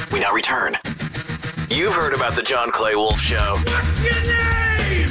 We now return. You've heard about the John Clay Wolf Show. What's your name?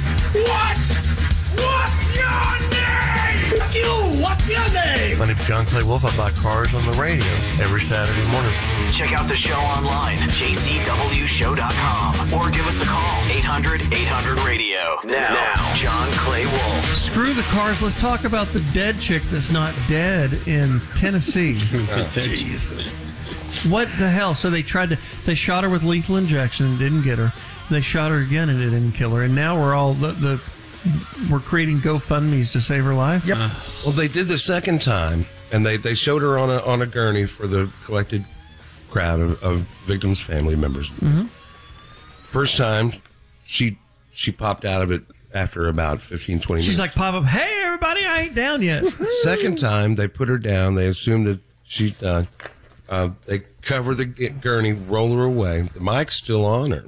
What's your name? What's your name? My name's John Clay Wolf. I buy cars on the radio every Saturday morning. Check out the show online, jcwshow.com, or give us a call, 800-800-RADIO. Now, John Clay Wolf. Screw the cars. Let's talk about the dead chick that's not dead in Tennessee. Jesus. What the hell? So they shot her with lethal injection and didn't get her. They shot her again and it didn't kill her. And now we're all we're creating GoFundMes to save her life. Yep. Well, they did the second time, and they showed her on a gurney for the collected crowd of victims' family members. Mm-hmm. First time, she popped out of it after about 15, 20 minutes. She's like, pop up, hey, everybody, I ain't down yet. Second time, they put her down. They assumed that she's done. They cover the gurney, roll her away. The mic's still on her.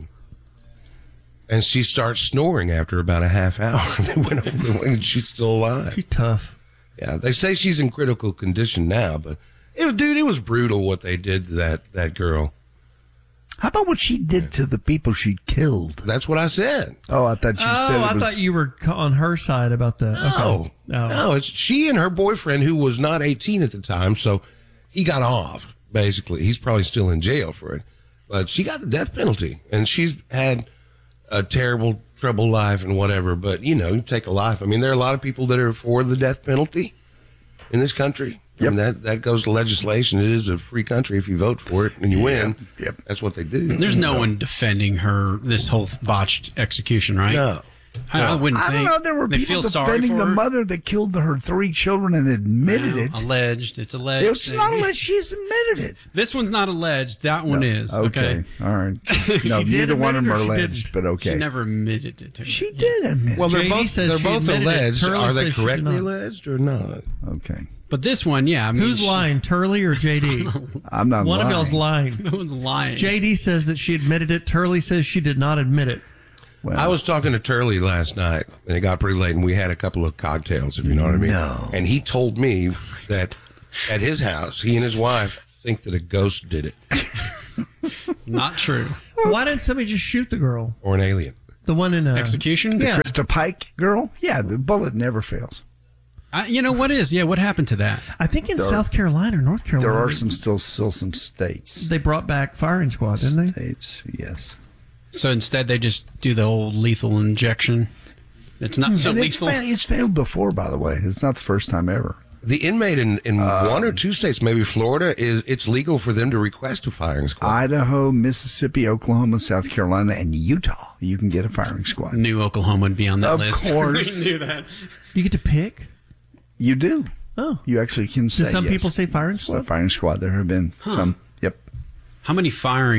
And she starts snoring after about a half hour. They went over and she's still alive. She's tough. Yeah, they say she's in critical condition now, but it was brutal what they did to that girl. How about what she did to the people she killed? That's what I said. Oh, I thought you said it was... I thought you were on her side about that. No, no, it's she and her boyfriend, who was not 18 at the time, so he got off, basically. He's probably still in jail for it. But she got the death penalty, and she's had a terrible, troubled life and whatever. But, you take a life. I mean, there are a lot of people that are for the death penalty in this country. Yep. And that goes to legislation. It is a free country if you vote for it and you win. Yep. That's what they do. There's no one defending her, this whole botched execution, right? No. I wouldn't think. I don't know. There were people defending the mother that killed her 3 children and admitted it. Alleged. It's alleged. It's not alleged. She's admitted it. This one's not alleged. That one is. Okay. All right. No, neither one of them are alleged, but okay. She never admitted it to me. She did admit it. Well, they're JD both alleged. Are they correctly alleged or not? Okay. But this one, yeah. I mean, who's lying, Turley or JD? I'm not One lying. of y'all's lying. No one's lying. JD says that she admitted it. Turley says she did not admit it. Well, I was talking to Turley last night, and it got pretty late, and we had a couple of cocktails, if you know what I mean. No. And he told me that at his house, he and his wife think that a ghost did it. Not true. Why didn't somebody just shoot the girl? Or an alien. The one in Execution? Yeah. Krista Pike girl? Yeah, the bullet never fails. You know what is? Yeah, what happened to that? I think in South Carolina or North Carolina. There are still some states. They brought back firing squad, didn't they? States, yes. So instead, they just do the old lethal injection. It's not so lethal. It's failed before, by the way. It's not the first time ever. The inmate in one or two states, maybe Florida, it's legal for them to request a firing squad. Idaho, Mississippi, Oklahoma, South Carolina, and Utah. You can get a firing squad. Knew Oklahoma would be on that list. Of course. We knew that. You get to pick? You do. Oh. You actually can say Do some yes. people say firing squad? Firing squad. There have been some. Yep. How many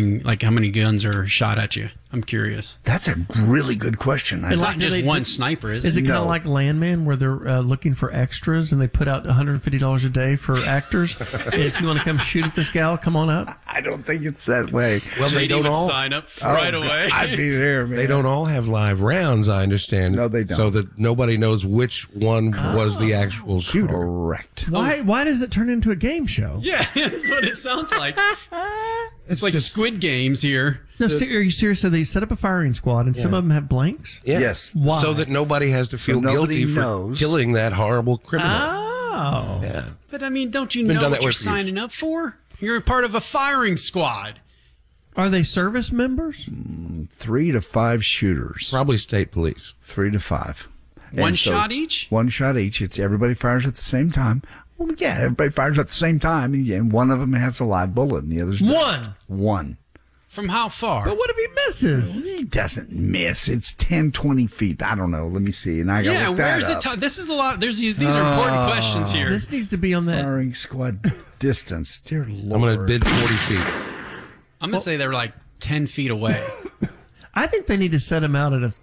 guns are shot at you? I'm curious. That's a really good question. It's not just one sniper, is it? Is it kind of No. like Landman, where they're looking for extras and they put out $150 a day for actors? If you want to come shoot at this gal, come on up. I don't think it's that way. Well, they don't all sign up right away. I'd be there, man. They don't all have live rounds, I understand. No, they don't. So that nobody knows which one was the actual shooter. Correct. Why does it turn into a game show? Yeah, that's what it sounds like. It's like Squid Games here. No, are you serious? So they set up a firing squad, and some of them have blanks? Yeah. Yes. Why? So that nobody has to feel nobody guilty knows. for killing that horrible criminal. Oh. Yeah. But I mean, don't you Been know done what that you're way for years. signing up for? You're a part of a firing squad. Are they service members? 3 to 5 shooters. Probably state police. 3 to 5. One And so- shot each? One shot each. It's everybody fires at the same time. Well, yeah, everybody fires at the same time, and one of them has a live bullet, and the other's not. One. From how far? But what if he misses? He doesn't miss. It's 10, 20 feet. I don't know. Let me see. And I got Yeah, look that where's up. it? This is a lot. These are important questions here. This needs to be on that. Firing squad distance. Dear Lord. I'm going to bid 40 feet. I'm gonna say they're like 10 feet away. I think they need to set him out at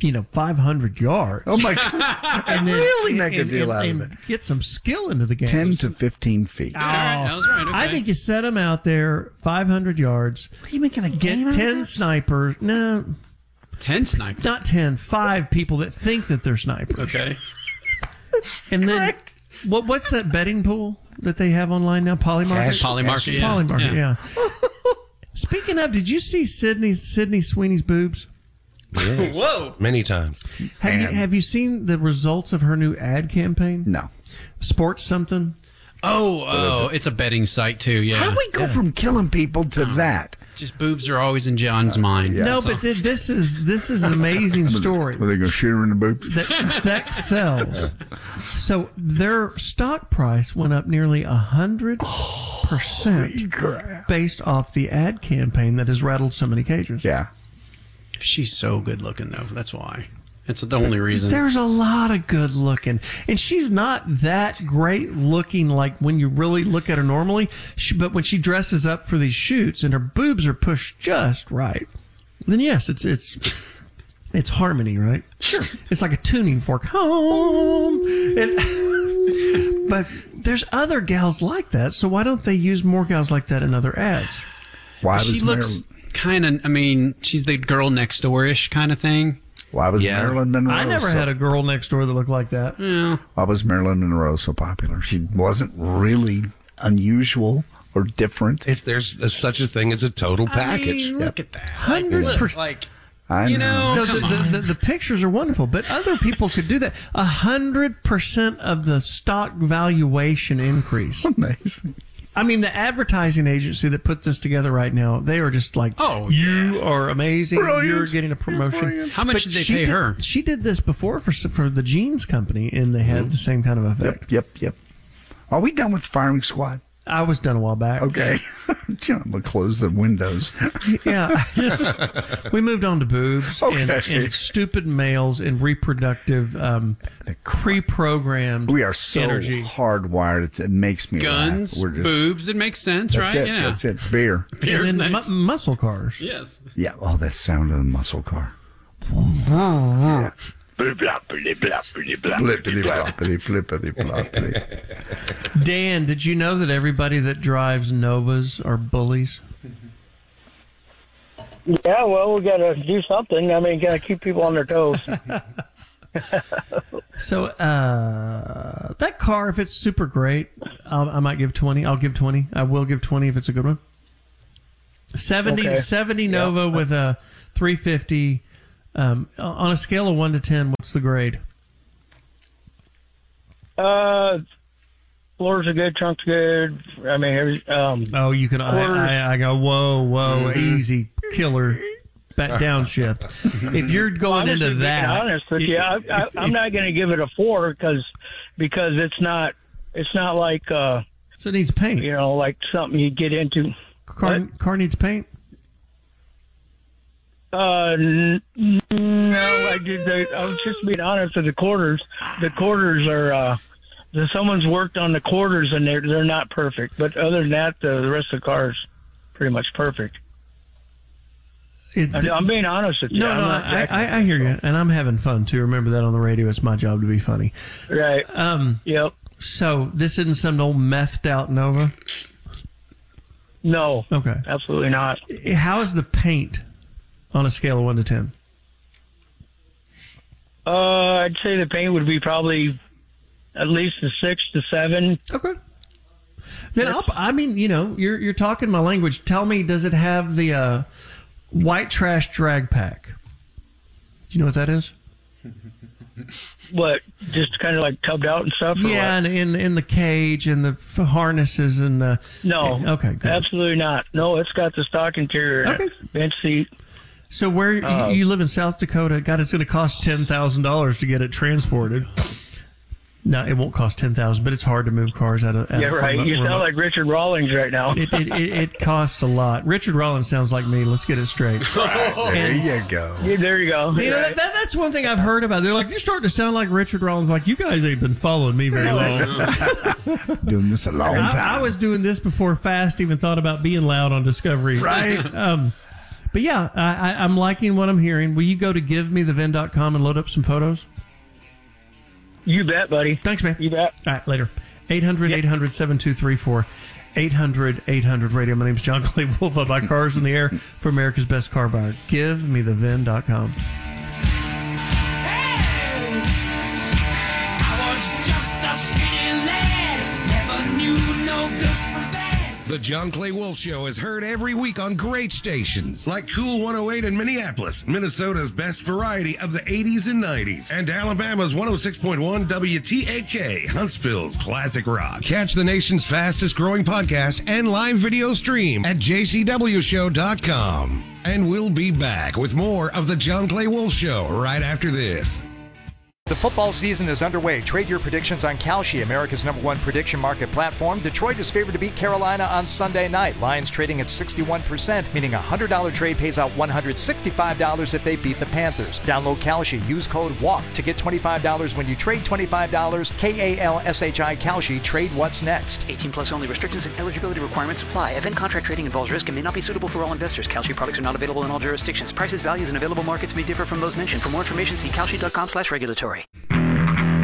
500 yards. Oh, my God. And then really make a deal out of and it. get some skill into the game. 10 to 15 feet. All right, that was right. Okay. I think you set them out there 500 yards. Are you making a game Get out of 10 that? snipers. No, 10 snipers. not 10. 5 people that think that they're snipers. Okay. And then what's that betting pool that they have online now? Polymarket. Polymarket, yeah. Polymarket. Yeah. Speaking of, did you see Sydney Sweeney's boobs? Yes. Whoa. Many times. Have you seen the results of her new ad campaign? No. Sports something? Oh, it's a betting site too. Yeah. How do we go from killing people to that? Just boobs are always in John's mind. yeah. No, but this is an amazing story. Are they going to shoot her in the boobs? That sex sells. So their stock price went up nearly 100% based off the ad campaign that has rattled so many cages. Yeah. She's so good looking though. That's why. That's the only reason. There's a lot of good looking, and she's not that great looking like when you really look at her normally. But when she dresses up for these shoots and her boobs are pushed just right, then yes, it's harmony, right? Sure, it's like a tuning fork. Home, but there's other gals like that. So why don't they use more gals like that in other ads? Why she was looks kind of. I mean, she's the girl next door-ish kind of thing. Why was Marilyn Monroe? I never had a girl next door that looked like that. Yeah. Why was Marilyn Monroe so popular? She wasn't really unusual or different. There's such a thing as a total package. I mean, look at that. 100%. Like, I you know. know, No, the pictures are wonderful, but other people could do that. 100% of the stock valuation increase. Amazing. I mean, the advertising agency that put this together right now, they are just like, you are amazing. Brilliant. You're getting a promotion. How much did they pay her? She did this before for the jeans company, and they had the same kind of effect. Yep. Are we done with firing squad? I was done a while back. Okay. I'm going to close the windows. Yeah, we moved on to boobs and stupid males and reproductive pre-programmed We are so energy. hardwired. It makes me guns, laugh. We're just, boobs. It makes sense, that's right? it. Yeah. That's it. Beer. Beer's And then next. muscle cars. Yes. Yeah. Oh, that sound of the muscle car. Blippity bloppity blippity bloppity. Dan, did you know that everybody that drives Novas are bullies? Yeah, well, we got to do something. I mean, got to keep people on their toes. So that car, if it's super great, I might give 20. I'll give 20. I will give 20 if it's a good one. 70 Nova with a 350. On a scale of 1 to 10, what's the grade? Floors are good, trunk's good. I mean, Oh, you can. I go. Whoa, easy, killer, back down shift. If you're going into that, being honest with you, I'm not going to give it a 4 because it's not like so it needs paint. you know, like something you get into. Car needs paint. No, I was just being honest with the quarters. The quarters are. Someone's worked on the quarters and they're not perfect, but other than that, the rest of the car is pretty much perfect. I'm being honest with you. No, I hear you, and I'm having fun too. Remember that on the radio. It's my job to be funny. Right. Yep. So this isn't some old methed out Nova? No. Okay. Absolutely not. How is the paint on a scale of 1 to 10? I'd say the paint would be probably at least a 6 to 7. Okay. Then I mean, you know, you're talking my language. Tell me, does it have the white trash drag pack? Do you know what that is? What? Just kind of like tubbed out and stuff? Or Yeah, what? and in the cage and the harnesses and the... No. Okay, good. Absolutely not. No, it's got the stock interior in it. Bench seat. So where you live in South Dakota, God, it's going to cost $10,000 to get it transported. No, it won't cost $10,000, but it's hard to move cars out of. Yeah, right. You sound like Richard Rawlings right now. It costs a lot. Richard Rawlings sounds like me. Let's get it straight. There you go. Yeah, there you go. You know, Right. that's one thing I've heard about. They're like, you're starting to sound like Richard Rawlings. Like, you guys ain't been following me very long. Doing this a long time. I was doing this before Fast even thought about being loud on Discovery. Right. But yeah, I'm liking what I'm hearing. Will you go to givemethevin.com and load up some photos? You bet, buddy. Thanks, man. You bet. All right, later. 800-800-7234. 800-800-radio. My name's John Clay Wolf. I buy cars in the air for America's best car buyer. GiveMeTheVin.com. Hey, I was just a skinny lad, never knew no good from bad. The John Clay Wolf Show is heard every week on great stations like Cool 108 in Minneapolis, Minnesota's best variety of the 80s and 90s, and Alabama's 106.1 WTAK, Huntsville's classic rock. Catch the nation's fastest growing podcast and live video stream at jcwshow.com. And we'll be back with more of The John Clay Wolf Show right after this. The football season is underway. Trade your predictions on Kalshi, America's #1 prediction market platform. Detroit is favored to beat Carolina on Sunday night. Lions trading at 61%, meaning a $100 trade pays out $165 if they beat the Panthers. Download Kalshi. Use code WALK to get $25 when you trade $25. KALSHI Kalshi. Trade what's next. 18 plus only. Restrictions and eligibility requirements apply. Event contract trading involves risk and may not be suitable for all investors. Kalshi products are not available in all jurisdictions. Prices, values, and available markets may differ from those mentioned. For more information, see kalshi.com/regulatory.